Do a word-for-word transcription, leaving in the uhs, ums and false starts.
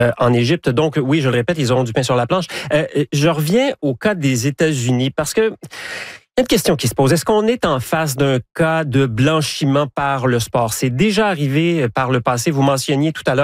euh, en Égypte. Donc, oui, je le répète, ils auront du pain sur la planche. Euh, je reviens au cas des États-Unis parce que il y a une question qui se pose. Est-ce qu'on est en face d'un cas de blanchiment par le sport? C'est déjà arrivé par le passé. Vous mentionniez tout à l'heure